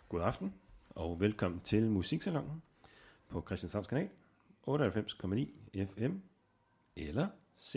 God aften, og velkommen til Musiksalongen på Christianshavns Kanal, 98,9 FM, eller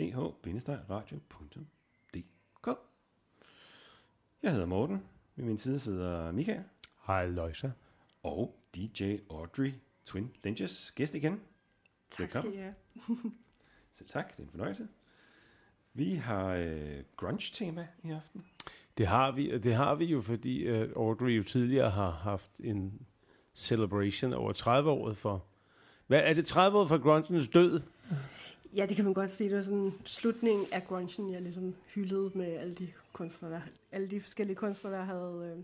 ch-radio.dk. Jeg hedder Morten, ved min side sidder Michael. Hej Løjsa. Og DJ Audrey Twin Lynches, gæst igen. Tak skal I have. Selv tak, det er en fornøjelse. Vi har grunge-tema i aften. Det har vi jo, fordi Audrey jo tidligere har haft en celebration over 30-året for... Hvad er det, 30 år for grungens død? Ja, det kan man godt sige. Det var sådan slutningen af grungen, jeg ligesom hyldede med alle de forskellige kunstnere, der havde...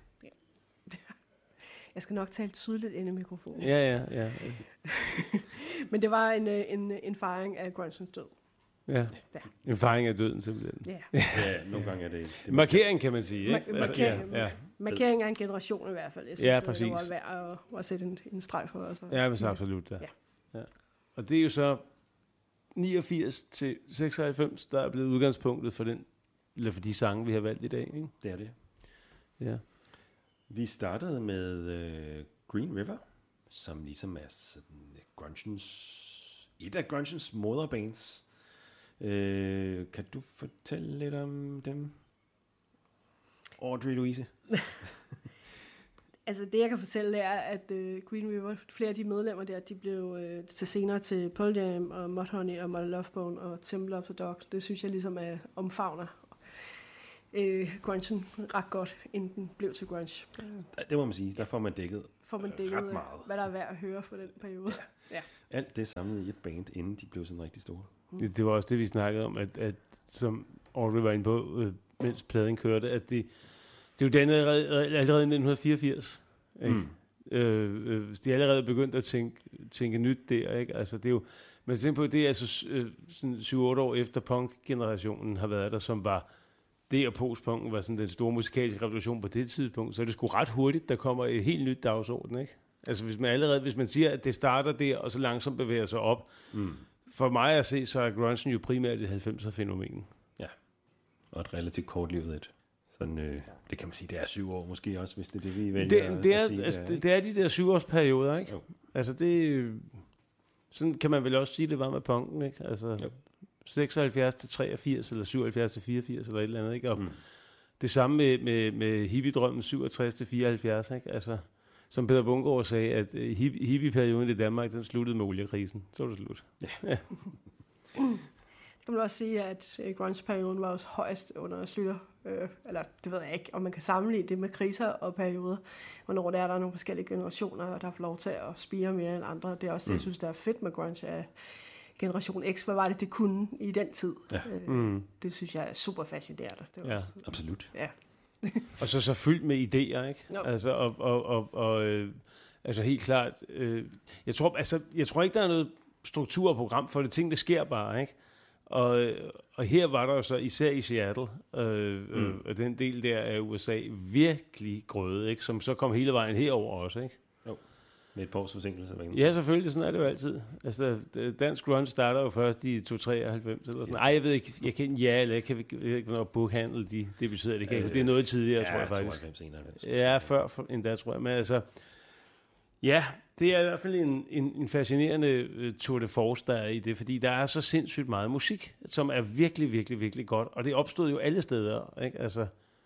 Jeg skal nok tale tydeligt ind i mikrofonen. Ja. Men det var en fejring af grungens død. Ja, en fejring af døden simpelthen. Ja, ja, nogle gange er det markering, kan man sige. Ikke? Markering af en generation i hvert fald. Jeg synes, ja, præcis. Det var værd at sætte en streg for os. Ja, men så absolut. Ja. Og det er jo så 89 til 96, der er blevet udgangspunktet for for de sange, vi har valgt i dag. Ikke? Det er det. Ja. Vi startede med Green River, som ligesom er sådan et af grungens moderbands. Kan du fortælle lidt om dem? Audrey Louise? Altså det jeg kan fortælle er, at Green River, flere af de medlemmer der, de blev til senere til Pearl Jam og Mudhoney og Mother Love Bone og Temple of the Dog. Det synes jeg ligesom er omfavner grungen ret godt, inden den blev til grunge. Det må man sige, der får man dækket ret meget. Hvad der er værd at høre for den periode. Ja. Alt det samlet i et band, inden de blev sådan rigtig store. Det var også det, vi snakkede om, at som Audrey var inde på, mens pladen kørte, at det er jo dannet allerede i 1984. Ikke? De er allerede begyndt at tænke nyt der, ikke? Altså det er jo, man tænker på, det er altså sådan 7-8 år efter punk-generationen har været der, som var det, og postpunken var sådan den store musikalske revolution på det tidspunkt, så er det sgu ret hurtigt, der kommer et helt nyt dagsorden, ikke? Altså hvis man siger, at det starter der, og så langsomt bevæger sig op. For mig at se, så er grungen jo primært et 90'er-fænomen. Ja, og et relativt kortlivet et. Sådan, det kan man sige, det er 7 år måske også, hvis det er det, vi vælger at sige. Altså, det er de der 7-årsperioder, ikke? Jo. Altså sådan kan man vel også sige, det var med punken, ikke? Altså 76 til 83, eller 77 til 84, eller et eller andet, ikke? Og det samme med hippiedrømmen 67 til 74, ikke? Altså, som Peter Bundgaard sagde, at hippieperioden i Danmark, den sluttede med oliekrisen. Så var det slut. Ja. Jeg vil også sige, at grunge-perioden var også højst under Slytter. Eller det ved jeg ikke, om man kan sammenligne det med kriser og perioder. Hvornår der er nogle forskellige generationer, der får lov til at spire mere end andre. Det er også det, jeg synes, der er fedt med grunge af Generation X. Hvad var det kunne i den tid? Ja. Det synes jeg er super fascinerende. Det var også, absolut. Ja. Og så fyldt med idéer, ikke? No. Altså, altså helt klart. Jeg tror ikke, der er noget struktur og program for det. Ting, det sker bare, ikke? Og her var der jo så, især i Seattle, og den del der af USA, virkelig grøde, ikke? Som så kom hele vejen herover også, ikke? Jo, med et par års forsinkelse. Ja, selvfølgelig, sådan er det jo altid. Altså, dansk grunge starter jo først i 293 eller sådan. Ej, jeg ved ikke, jeg kan ikke, hvornår boghandel de debuterede. Det er noget tidligere, tror jeg faktisk. 91. Ja, før endda, tror jeg. Men altså, ja, det er i hvert fald en fascinerende tour de force, der er i det, fordi der er så sindssygt meget musik, som er virkelig, virkelig, virkelig godt, og det opstod jo alle steder, ikke? Altså,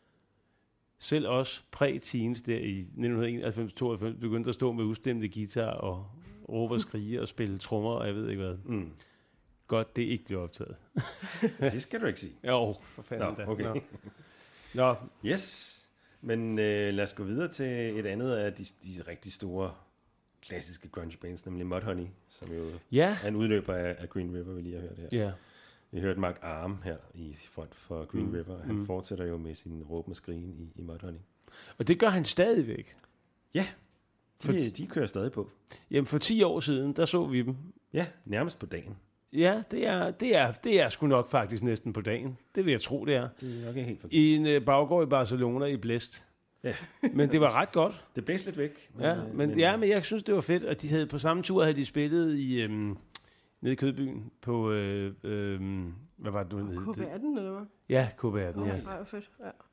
selv også præ-teens der i 1991-92 begyndte at stå med udstemte guitar og råbe og skrige og spille trommer, og jeg ved ikke hvad. Godt, det ikke blev optaget. Det skal du ikke sige. Jo, for fanden da. Okay. Nå. Yes, men lad os gå videre til et andet af de rigtig store klassiske grunge bands, nemlig Mudhoney, som jo er en udløber af Green River, vi lige har hørt her. Ja. Vi hørte Mark Arm her i front for Green River. Han fortsætter jo med sin råben og skrigen i Mudhoney. Og det gør han stadigvæk. Ja, de kører stadig på. Jamen for 10 år siden, der så vi dem. Ja, nærmest på dagen. Ja, det er sgu nok faktisk næsten på dagen. Det vil jeg tro, det er. Det er nok ikke helt forkert. I en baggård i Barcelona i blæst. Ja. Men det var ret godt. Det blæste lidt væk. Men jeg synes, det var fedt, og de havde på samme tur havde de spillet i nede i Kødbyen på hvad var det nu? KB18 eller hvad? Ja, KB18. Ja. Nej, fedt. Ja.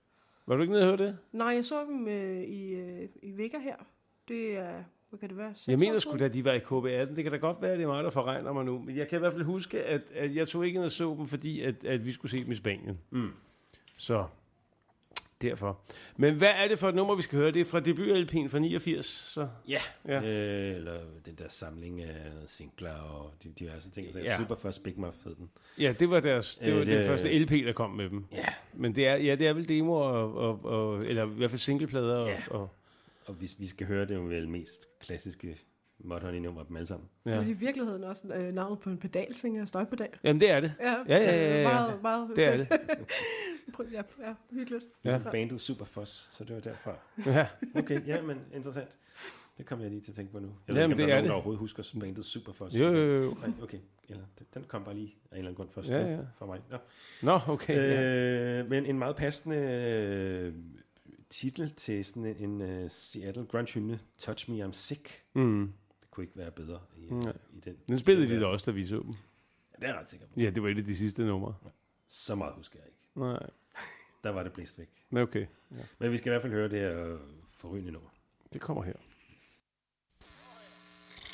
Var du ikke nede og høre det? Nej, jeg så dem i Vega her. Det er, hvad kan det være? Jeg mener sgu da, de var i KB18. Det kan da godt være, det er mig, der forregner mig nu. Men jeg kan i hvert fald huske, at jeg tog ikke ind og så dem, fordi at vi skulle se dem i Spanien. Så derfor. Men hvad er det for et nummer, vi skal høre? Det er fra debut-LP'en fra 89. Så. Ja. Eller den der samling af singler og diverse ting. Så Super Fuzz Big Muff hed den. Ja, det var det første LP, der kom med dem. Ja. Men det er vel demoer, eller i hvert fald singleplader. Ja. Og vi skal høre det jo vel mest klassiske Mudhoney-nummer af dem alle sammen. Ja. Det er i virkeligheden også navnet på en pedalsinger, støjpedal. Jamen, det er det. Ja. Meget det er det. Ja, hyggeligt. Ja. Bandet Super Fuzz, så det var derfra. Ja. Okay, ja, men interessant. Det kommer jeg lige til at tænke på nu. Jeg ved ikke, om der er nogen, der overhovedet husker bandet Super Fuzz. Jo. Nej, okay. Den kom bare lige af en eller anden grund først for mig. Nå, okay. Men en meget passende titel til sådan en Seattle grunge-hymne, Touch Me, I'm Sick. Det kunne ikke være bedre i den. Den spillede de da også, da vi så dem. Ja, det er jeg ret sikker på. Ja, det var et af de sidste numre. Ja. Så meget husker jeg ikke. Nej. Der var det blæst væk. Okay. Ja. Men vi skal i hvert fald høre det her forrygende nummer. Det kommer her.